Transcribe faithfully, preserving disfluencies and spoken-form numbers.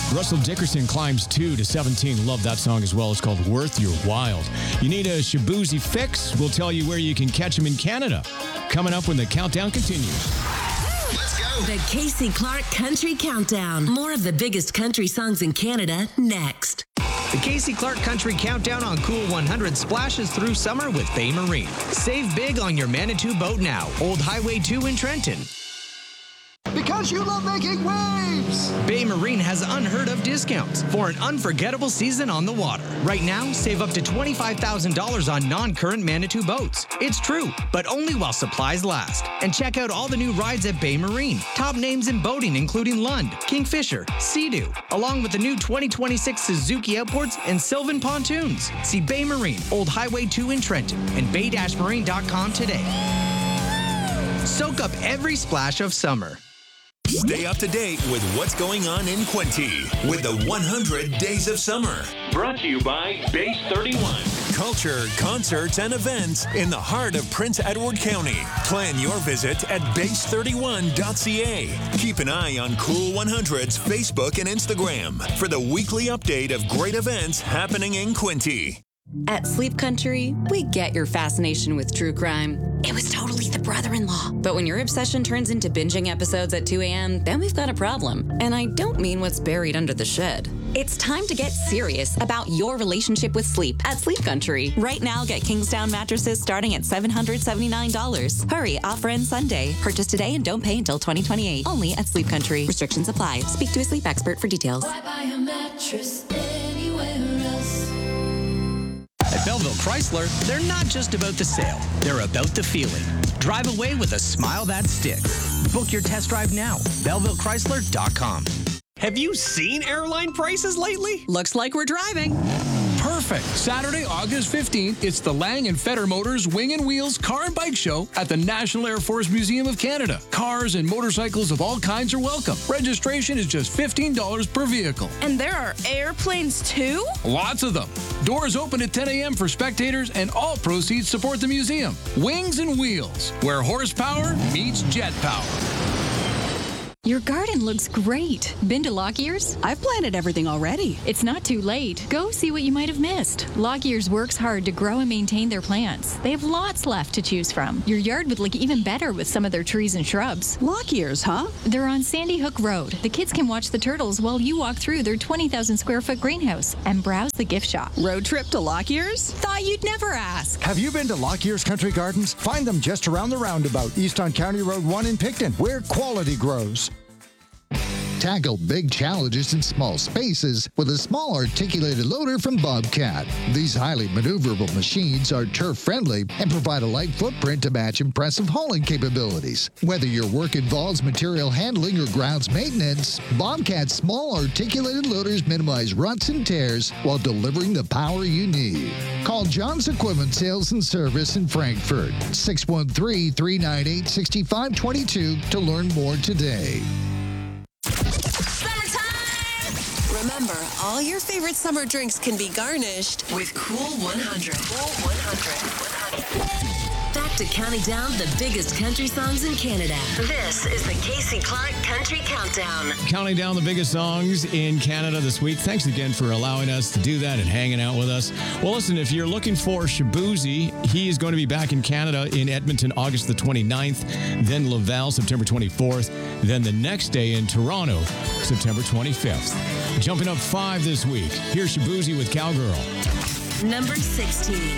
Russell Dickerson climbs two to seventeen. Love that song as well. It's called Worth Your Wild. You need a Shaboozey fix? We'll tell you where you can catch him in Canada. Coming up when the countdown continues. Let's go. The Casey Clark Country Countdown. More of the biggest country songs in Canada next. The Casey Clark Country Countdown on Cool one hundred splashes through summer with Bay Marine. Save big on your Manitou boat now. Old Highway two in Trenton. Because you love making waves! Bay Marine has unheard of discounts for an unforgettable season on the water. Right now, save up to twenty-five thousand dollars on non-current Manitou boats. It's true, but only while supplies last. And check out all the new rides at Bay Marine. Top names in boating including Lund, Kingfisher, Sea-Doo, along with the new twenty twenty-six Suzuki Outboards and Sylvan Pontoons. See Bay Marine, Old Highway two in Trenton, and bay dash marine dot com today. Soak up every splash of summer. Stay up to date with what's going on in Quinte with the one hundred Days of Summer. Brought to you by Base thirty-one. Culture, concerts, and events in the heart of Prince Edward County. Plan your visit at base thirty-one dot c a. Keep an eye on Cool one hundred's Facebook and Instagram for the weekly update of great events happening in Quinte. At Sleep Country, we get your fascination with true crime. It was totally the brother-in-law. But when your obsession turns into binging episodes at two a.m., then we've got a problem. And I don't mean what's buried under the shed. It's time to get serious about your relationship with sleep at Sleep Country. Right now, get Kingsdown mattresses starting at seven hundred seventy-nine dollars. Hurry, offer ends Sunday. Purchase today and don't pay until twenty twenty-eight. Only at Sleep Country. Restrictions apply. Speak to a sleep expert for details. Why buy a mattress anywhere else? At Belleville Chrysler, they're not just about the sale, they're about the feeling. Drive away with a smile that sticks. Book your test drive now. Belleville Chrysler dot com. Have you seen airline prices lately? Looks like we're driving. Perfect. Saturday, August fifteenth, it's the Lang and Fetter Motors Wing and Wheels Car and Bike Show at the National Air Force Museum of Canada. Cars and motorcycles of all kinds are welcome. Registration is just fifteen dollars per vehicle. And there are airplanes too? Lots of them. Doors open at ten a.m. for spectators, and all proceeds support the museum. Wings and Wheels, where horsepower meets jet power. Your garden looks great. Been to Lockyear's? I've planted everything already. It's not too late. Go see what you might have missed. Lockyear's works hard to grow and maintain their plants. They have lots left to choose from. Your yard would look even better with some of their trees and shrubs. Lockyear's, huh? They're on Sandy Hook Road. The kids can watch the turtles while you walk through their twenty thousand square foot greenhouse and browse the gift shop. Road trip to Lockyear's? Thought you'd never ask. Have you been to Lockyear's Country Gardens? Find them just around the roundabout, east on County Road one in Picton, where quality grows. Tackle big challenges in small spaces with a small articulated loader from Bobcat. These highly maneuverable machines are turf-friendly and provide a light footprint to match impressive hauling capabilities. Whether your work involves material handling or grounds maintenance, Bobcat's small articulated loaders minimize ruts and tears while delivering the power you need. Call John's Equipment Sales and Service in Frankfurt, six one three, three nine eight, six five two two to learn more today. Remember, all your favorite summer drinks can be garnished with Cool one hundred. Cool one hundred. Back to counting down the biggest country songs in Canada. This is the Casey Clark Country Countdown. Counting down the biggest songs in Canada this week. Thanks again for allowing us to do that and hanging out with us. Well, listen, if you're looking for Shaboozey, he is going to be back in Canada in Edmonton August the twenty-ninth, then Laval September twenty-fourth, then the next day in Toronto September twenty-fifth. Jumping up five this week, here's Shaboozey with Cowgirl. Number sixteen.